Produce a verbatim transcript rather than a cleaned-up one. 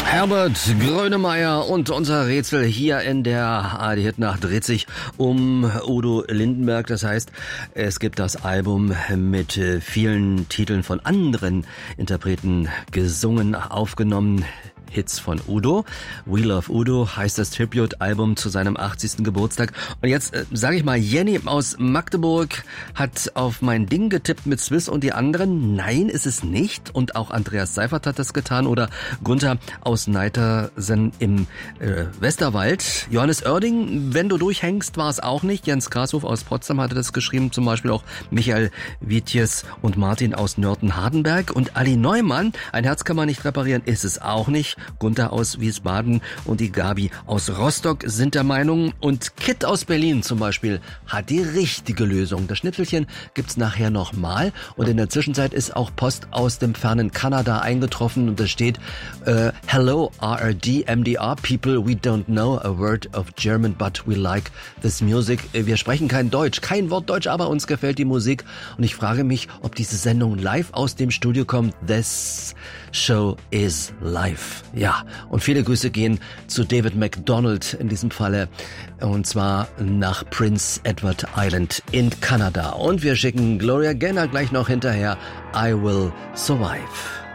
Herbert Grönemeyer und unser Rätsel hier in der A R D Hitnacht dreht sich um Udo Lindenberg. Das heißt, es gibt das Album mit vielen Titeln von anderen Interpreten gesungen, aufgenommen. Hits von Udo. We Love Udo heißt das Tribute-Album zu seinem achtzigsten Geburtstag. Und jetzt äh, sage ich mal, Jenny aus Magdeburg hat auf mein Ding getippt mit Swiss und die anderen. Nein, ist es nicht. Und auch Andreas Seifert hat das getan. Oder Gunther aus Neitersen im äh, Westerwald. Johannes Oerding, wenn du durchhängst, war es auch nicht. Jens Grashof aus Potsdam hatte das geschrieben. Zum Beispiel auch Michael Wietjes und Martin aus Nörten-Hardenberg. Und Ali Neumann, ein Herz kann man nicht reparieren, ist es auch nicht. Gunther aus Wiesbaden und die Gabi aus Rostock sind der Meinung. Und Kit aus Berlin zum Beispiel hat die richtige Lösung. Das Schnipselchen gibt's nachher nochmal. Und in der Zwischenzeit ist auch Post aus dem fernen Kanada eingetroffen. Und da steht, äh, Hello R R D, M D R people, we don't know a word of German, but we like this music. Wir sprechen kein Deutsch, kein Wort Deutsch, aber uns gefällt die Musik. Und ich frage mich, ob diese Sendung live aus dem Studio kommt. This show is live. Ja, und viele Grüße gehen zu David MacDonald in diesem Falle, und zwar nach Prince Edward Island in Kanada. Und wir schicken Gloria Gaynor gleich noch hinterher, I Will Survive.